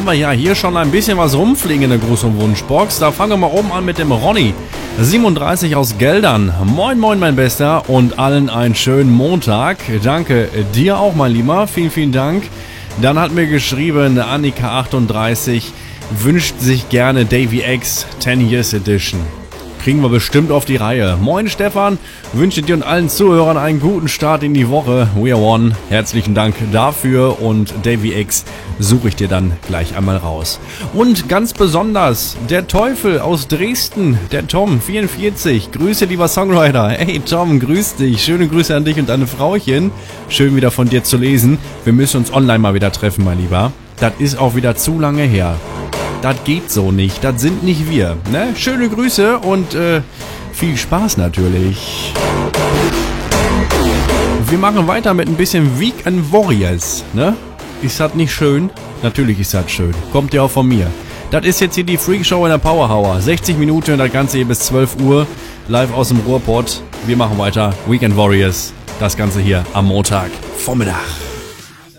wir ja hier schon ein bisschen was rumfliegen in der Gruß- und Wunschbox. Da fangen wir mal oben an mit dem Ronny. 37 aus Geldern. Moin moin mein Bester und allen einen schönen Montag. Danke dir auch mein Lieber. Vielen, vielen Dank. Dann hat mir geschrieben Annika 38 wünscht sich gerne Davy X 10 Years Edition. Kriegen wir bestimmt auf die Reihe. Moin Stefan, wünsche dir und allen Zuhörern einen guten Start in die Woche. We are one. Herzlichen Dank dafür und Davy X suche ich dir dann gleich einmal raus. Und ganz besonders der Teufel aus Dresden, der Tom 44. Grüße lieber Songwriter. Hey Tom, grüß dich. Schöne Grüße an dich und deine Frauchen. Schön wieder von dir zu lesen. Wir müssen uns online mal wieder treffen, mein Lieber. Das ist auch wieder zu lange her. Das geht so nicht, das sind nicht wir. Ne? Schöne Grüße und viel Spaß natürlich. Wir machen weiter mit ein bisschen Weekend Warriors. Ne? Ist das nicht schön? Natürlich ist das schön. Kommt ja auch von mir. Das ist jetzt hier die Freakshow in der Power Hour. 60 Minuten, das Ganze hier bis 12 Uhr. Live aus dem Ruhrpott. Wir machen weiter. Weekend Warriors. Das Ganze hier am Montag Vormittag.